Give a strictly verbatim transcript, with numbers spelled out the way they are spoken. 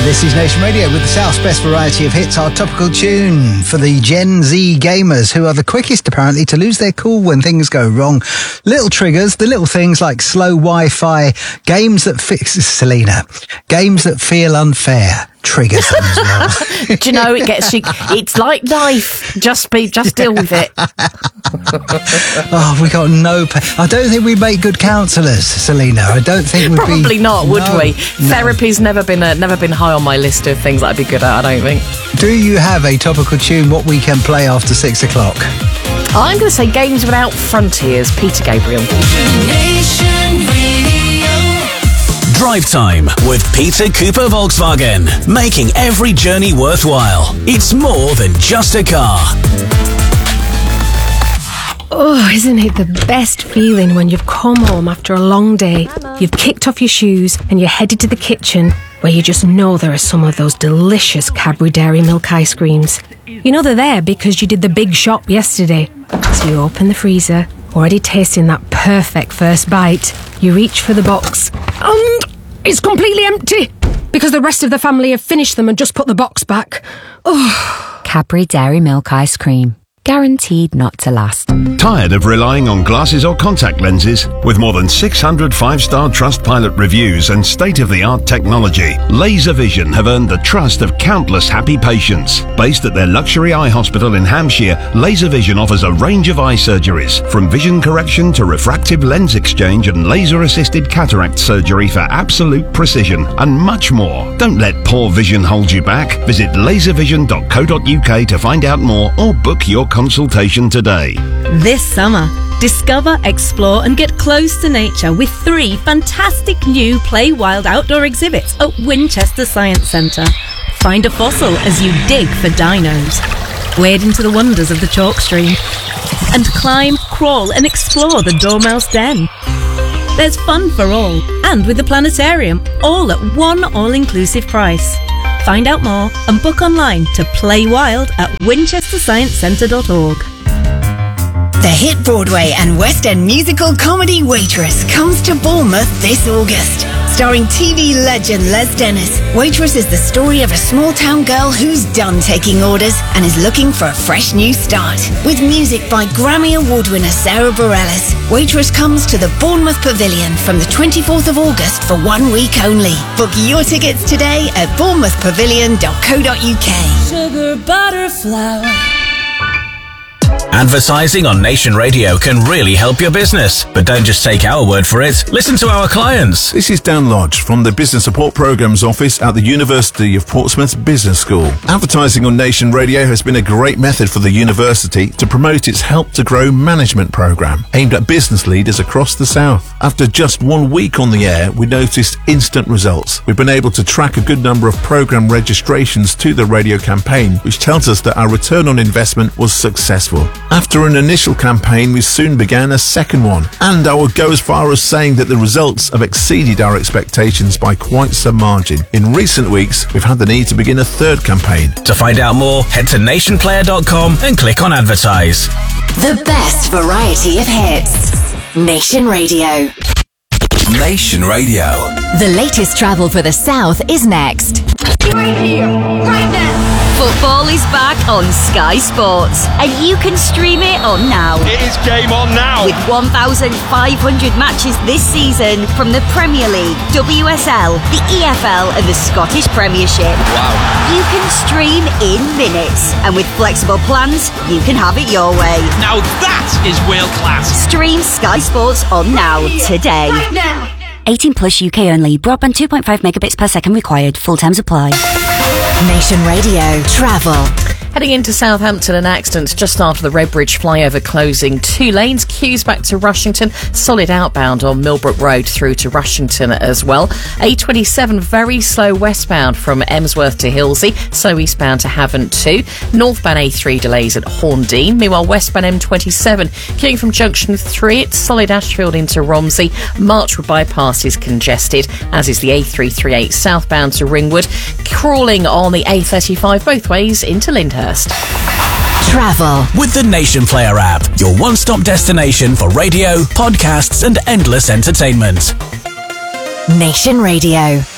This is Nation Radio with the South's best variety of hits, our topical tune for the Gen Z gamers, who are the quickest, apparently, to lose their cool when things go wrong. Little triggers, the little things like slow Wi-Fi, games that fix... Selena. Games that feel unfair. Triggers them as well. Do you know, it gets you... It's like life. Just be, just deal with it. Oh, we got no... Pa- I don't think we make good counsellors, Selena. I don't think we'd Probably be... not, would no, we? no. Therapy's never been a, never been high on my list of things that I'd be good at, I don't think. Do you have a topical tune what we can play after six o'clock? I'm going to say Games Without Frontiers, Peter Gabriel. Drive Time with Peter Cooper Volkswagen. Making every journey worthwhile. It's more than just a car. Oh, isn't it the best feeling when you've come home after a long day, you've kicked off your shoes and you're headed to the kitchen where you just know there are some of those delicious Cadbury Dairy Milk ice creams. You know they're there because you did the big shop yesterday. So you open the freezer, already tasting that perfect first bite. You reach for the box and it's completely empty because the rest of the family have finished them and just put the box back. Oh. Cadbury Dairy Milk ice cream. Guaranteed not to last. Tired of relying on glasses or contact lenses? With more than six hundred five-star Trustpilot reviews and state-of-the-art technology, LaserVision have earned the trust of countless happy patients. Based at their luxury eye hospital in Hampshire, LaserVision offers a range of eye surgeries, from vision correction to refractive lens exchange and laser-assisted cataract surgery for absolute precision, and much more. Don't let poor vision hold you back. Visit laser vision dot co dot uk to find out more or book your consultation today. This summer, discover, explore and get close to nature with three fantastic new Play Wild outdoor exhibits at Winchester Science Centre. Find a fossil as you dig for dinos. Wade into the wonders of the chalk stream. And climb, crawl and explore the Dormouse Den. There's fun for all, and with the planetarium, all at one all-inclusive price. Find out more and book online to Play Wild at winchester science centre dot org. The hit Broadway and West End musical comedy Waitress comes to Bournemouth this August. Starring T V legend Les Dennis, Waitress is the story of a small-town girl who's done taking orders and is looking for a fresh new start. With music by Grammy Award winner Sarah Bareilles, Waitress comes to the Bournemouth Pavilion from the twenty-fourth of August for one week only. Book your tickets today at bournemouth pavilion dot co dot uk. Sugar, butter, flour. Advertising on Nation Radio can really help your business. But don't just take our word for it. Listen to our clients. This is Dan Lodge from the Business Support Programmes Office at the University of Portsmouth Business School. Advertising on Nation Radio has been a great method for the university to promote its Help to Grow management programme, aimed at business leaders across the South. After just one week on the air, we noticed instant results. We've been able to track a good number of programme registrations to the radio campaign, which tells us that our return on investment was successful. After an initial campaign, we soon began a second one, and I would go as far as saying that the results have exceeded our expectations by quite some margin. In recent weeks, we've had the need to begin a third campaign. To find out more, head to nation player dot com and click on Advertise. The best variety of hits. Nation Radio. Nation Radio. The latest travel for the South is next. Right here, right now. Football is back on Sky Sports, and you can stream it on now. It is game on now. With one thousand five hundred matches this season from the Premier League, W S L, the E F L and the Scottish Premiership. Wow. You can stream in minutes, and with flexible plans, you can have it your way. Now that is world class. Stream Sky Sports on now today. Right now. eighteen plus U K only. Broadband two point five megabits per second required. Full terms apply. Nation Radio Travel. Heading into Southampton, an accident just after the Redbridge flyover closing two lanes. Queues back to Rushington. Solid outbound on Millbrook Road through to Rushington as well. A twenty-seven very slow westbound from Emsworth to Hilsey. Slow eastbound to Havant too. Northbound A three delays at Horndean. Meanwhile, westbound M twenty-seven queuing from Junction three. It's solid Ashfield into Romsey. Marchwood bypass is congested, as is the A three thirty-eight southbound to Ringwood. Crawling on the A thirty-five both ways into Lyndhurst. Travel with the Nation Player app, your one-stop destination for radio, podcasts and endless entertainment. Nation Radio.